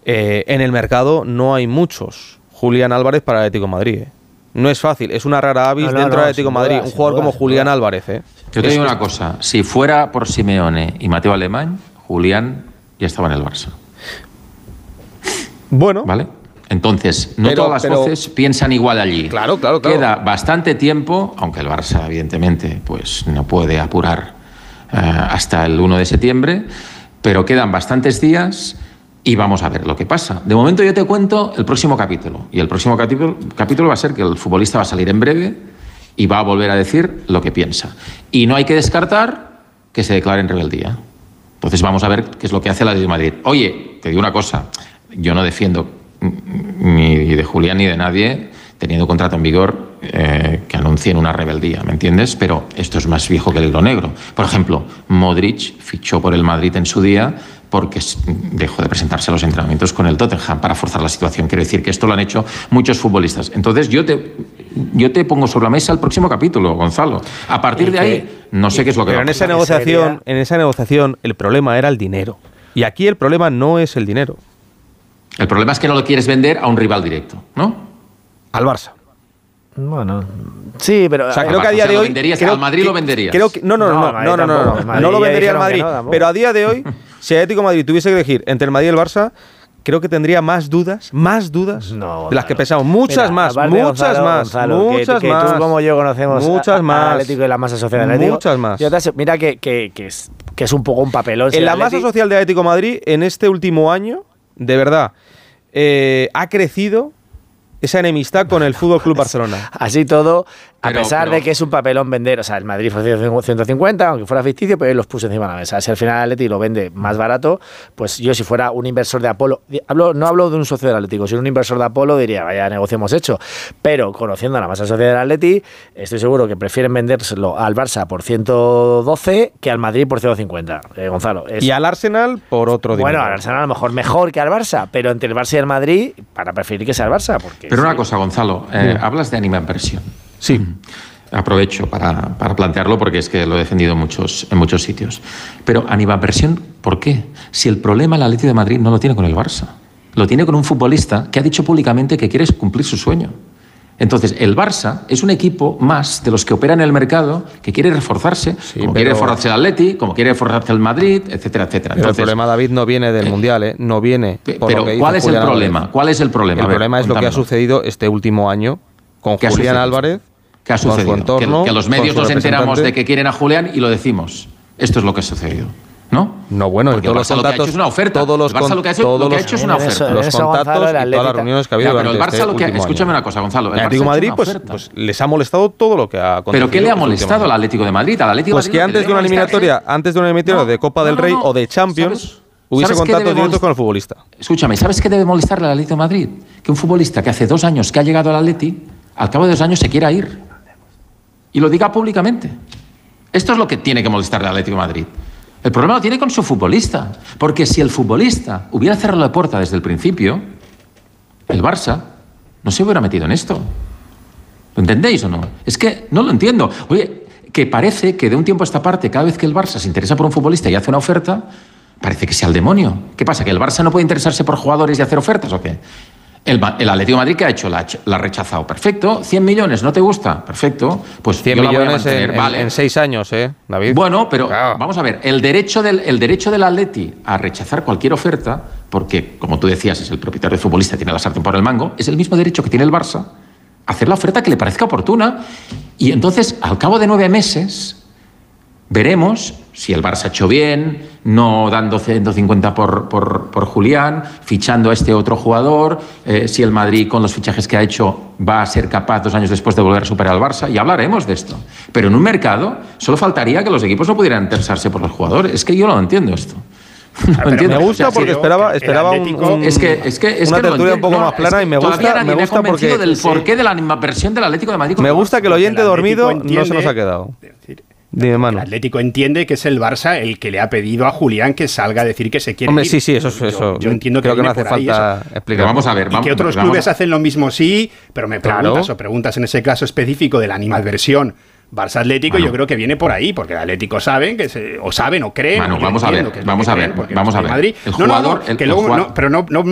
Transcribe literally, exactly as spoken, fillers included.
eh, en el mercado no hay muchos Julián Álvarez para el Atlético de Madrid. ¿eh? No es fácil, es una rara avis no, no, dentro no, del Atlético de Madrid, duda, un jugador duda, como Julián duda. Álvarez. ¿eh? Yo te digo una cosa, si fuera por Simeone y Mateo Alemán, Julián ya estaba en el Barça. Bueno. ¿Vale? Entonces, no pero, todas las pero, voces piensan igual allí. Claro, claro, claro. Queda bastante tiempo, aunque el Barça, evidentemente, pues no puede apurar uh, hasta el uno de septiembre, pero quedan bastantes días y vamos a ver lo que pasa. De momento yo te cuento el próximo capítulo. Y el próximo capítulo, capítulo va a ser que el futbolista va a salir en breve y va a volver a decir lo que piensa. Y no hay que descartar que se declare en rebeldía. Entonces vamos a ver qué es lo que hace el Atlético de Madrid. Oye, te digo una cosa, yo no defiendo ni de Julián ni de nadie, teniendo contrato en vigor, eh, que anuncien una rebeldía, ¿me entiendes? Pero esto es más viejo que el hilo negro. Por ejemplo, Modric fichó por el Madrid en su día porque dejó de presentarse a los entrenamientos con el Tottenham para forzar la situación. Quiero decir que esto lo han hecho muchos futbolistas. Entonces yo te, yo te pongo sobre la mesa el próximo capítulo, Gonzalo. A partir de ahí, no sé qué es lo que pero va a en esa negociación, en esa negociación el problema era el dinero. Y aquí el problema no es el dinero. El problema es que no lo quieres vender a un rival directo, ¿no? Al Barça. Bueno, sí, pero... O sea, creo que a día de hoy... Creo, ¿Al Madrid que, lo venderías? Creo que, no, no, no, no, no, no, no, no, no lo vendería al Madrid. No, pero a día de hoy, si el Atlético de Madrid tuviese que elegir entre el Madrid y el Barça, creo que tendría más dudas, más dudas no, de las que pensamos. Muchas Mira, más, muchas Gonzalo, más, Gonzalo, muchas que, más. Que tú como yo conocemos muchas a, más, a Atlético y la masa social del Atlético. Muchas más. Yo te, mira que, que, que, es, que es un poco un papelón. En la masa social de Atlético de Madrid, en este último año, de verdad, eh, ha crecido esa enemistad con el Fútbol Club Barcelona. Así todo, a pero, pesar pero, de que es un papelón vender, o sea, el Madrid fue ciento cincuenta, aunque fuera ficticio, pero él los puso encima de la mesa. Si al final el Atleti lo vende más barato, pues yo si fuera un inversor de Apolo, hablo, no hablo de un socio del Atlético, si un inversor de Apolo diría, vaya negocio hemos hecho, pero conociendo a la masa social del Atleti, estoy seguro que prefieren vendérselo al Barça por ciento doce que al Madrid por ciento cincuenta, eh, Gonzalo. Es, y al Arsenal por otro dinero. Bueno, al Arsenal a lo mejor mejor que al Barça, pero entre el Barça y el Madrid, para preferir que sea el Barça. Porque pero sí. Una cosa, Gonzalo, eh, sí. hablas de animadversión. Sí. Aprovecho para, para plantearlo porque es que lo he defendido en muchos, en muchos sitios. Pero animadversión, ¿por qué? Si el problema el Atlético de Madrid no lo tiene con el Barça, lo tiene con un futbolista que ha dicho públicamente que quiere cumplir su sueño. Entonces, el Barça es un equipo más de los que operan en el mercado que quiere reforzarse, sí, como pero... quiere reforzarse el Atleti, como quiere reforzarse el Madrid, etcétera, etcétera. Pero Entonces, el problema, David, no viene del eh, Mundial, ¿eh? No viene por Pero lo que ¿cuál es Julián el problema? Álvarez. ¿Cuál es el problema? El ver, problema es contámelo. Lo que ha sucedido este último año con Julián Álvarez. ¿Qué ha sucedido? Entorno, que, que los medios nos enteramos de que quieren a Julián y lo decimos. Esto es lo que ha sucedido, ¿no? No, bueno, porque todos el Barça los contactos, lo que ha hecho es una oferta. Todos los el Barça lo que ha hecho, todos lo que ha los, hecho es una oferta. Eso, los contactos Gonzalo, y todas las reuniones que ha habido ya, pero el Barça este lo que escúchame año. una cosa, Gonzalo. El, el Atlético de Madrid pues, pues les ha molestado todo lo que ha acontecido. ¿Pero qué le ha molestado al Atlético de Madrid? Al Atlético pues de que Madrid antes de una eliminatoria, es... antes de una eliminatoria no, de Copa del no, no, Rey no. o de Champions, ¿Sabes? hubiese contactos directos con el futbolista. Escúchame, ¿sabes qué debe molestarle al Atlético de Madrid? Que un futbolista que hace dos años que ha llegado al Atleti, al cabo de dos años se quiera ir. Y lo diga públicamente. Esto es lo que tiene que molestarle al Atlético de Madrid. El problema lo tiene con su futbolista. Porque si el futbolista hubiera cerrado la puerta desde el principio, el Barça no se hubiera metido en esto. ¿Lo entendéis o no? Es que no lo entiendo. Oye, que parece que de un tiempo a esta parte, cada vez que el Barça se interesa por un futbolista y hace una oferta, parece que sea el demonio. ¿Qué pasa? ¿Que el Barça no puede interesarse por jugadores y hacer ofertas o qué? El, el Atlético de Madrid, ¿qué ha hecho? La, la ha rechazado. Perfecto. cien millones, ¿no te gusta? Perfecto. Pues cien millones en, vale. en seis años, ¿eh, David? Bueno, pero claro. Vamos a ver. El derecho del, el derecho del Atleti a rechazar cualquier oferta, porque, como tú decías, es el propietario del futbolista, tiene la sartén por el mango, es el mismo derecho que tiene el Barça a hacer la oferta que le parezca oportuna. Y entonces, al cabo de nueve meses, veremos si el Barça ha hecho bien, no dando ciento cincuenta por, por, por Julián, fichando a este otro jugador, eh, si el Madrid con los fichajes que ha hecho va a ser capaz dos años después de volver a superar al Barça, y hablaremos de esto. Pero en un mercado solo faltaría que los equipos no pudieran interesarse por los jugadores. Es que yo no entiendo esto. No entiendo. Me gusta porque esperaba, esperaba un, un, es que, es que, es una que tertulia un poco más plana, es que y me gusta, me gusta porque del porqué de la animadversión del Atlético de Madrid. Me gusta que el oyente el dormido entiende, no se nos ha quedado. Dime, mano. El Atlético entiende que es el Barça el que le ha pedido a Julián que salga a decir que se quiere Hombre, ir. sí, sí, eso es eso. Yo, yo entiendo que creo que no hace falta explicar. Vamos a ver, vamos, y que otros vamos clubes a... hacen lo mismo, sí, pero me preguntas claro. o preguntas en ese caso específico de la animadversión Barça Atlético, bueno. Yo creo que viene por ahí, porque el Atlético saben que se, o saben o creen. Bueno, o vamos a ver, vamos a ver, vamos a ver. Madrid. El no, jugador, no, no, el, que el luego, jugador... no, pero no, no,